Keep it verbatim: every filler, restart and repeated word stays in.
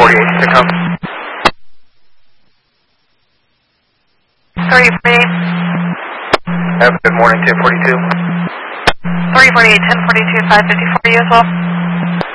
forty-eight, pick up. three forty-eight. Have a good morning, ten forty-two. three forty-eight, ten forty-two, five fifty-four, you as well.